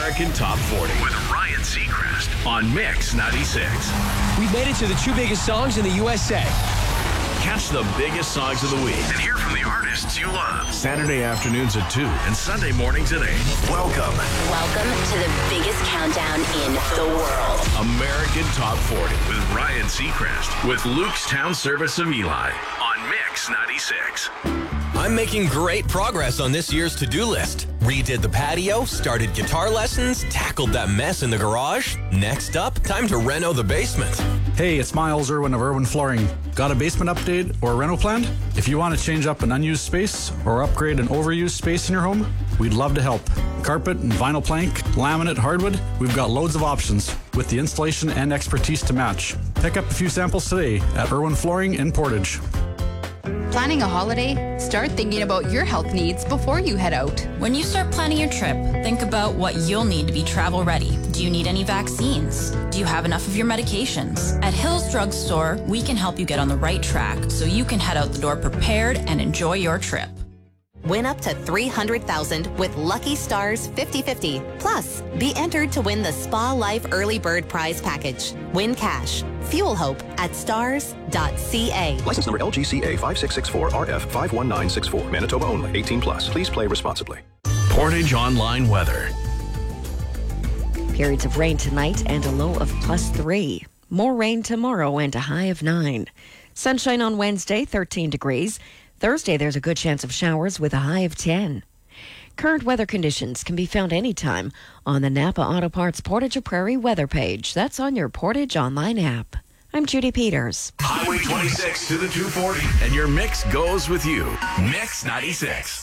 American Top 40 with Ryan Seacrest on Mix 96. We made it to the two biggest songs in the USA. Catch the biggest songs of the week and hear from the artists you love. Saturday afternoons at 2 and Sunday mornings at 8. Welcome to the biggest countdown in the world. American Top 40 with Ryan Seacrest with Luke's Town Service of Eli on Mix 96. I'm making great progress on this year's to-do list. Redid the patio, started guitar lessons, tackled that mess in the garage. Next up, time to reno the basement. Hey, it's Miles Irwin of Irwin Flooring. Got a basement update or a reno planned? If you want to change up an unused space or upgrade an overused space in your home, we'd love to help. Carpet and vinyl plank, laminate, hardwood, we've got loads of options with the installation and expertise to match. Pick up a few samples today at Irwin Flooring in Portage. Planning a holiday? Start thinking about your health needs before you head out. When you start planning your trip, think about what you'll need to be travel ready. Do you need any vaccines? Do you have enough of your medications? At Hills Drug Store, we can help you get on the right track so you can head out the door prepared and enjoy your trip. Win up to $300,000 with Lucky Stars 50/50. Plus, be entered to win the Spa Life Early Bird Prize Package. Win cash. Fuel hope at stars.ca. License number LGCA 5664RF51964. Manitoba only. 18 plus. Please play responsibly. Portage Online Weather. Periods of rain tonight and a low of +3. More rain tomorrow and a high of 9. Sunshine on Wednesday, 13 degrees. Thursday, there's a good chance of showers with a high of 10. Current weather conditions can be found anytime on the Napa Auto Parts Portage Prairie weather page. That's on your Portage Online app. I'm Judy Peters. Highway 26 to the 240. And your mix goes with you. Mix 96.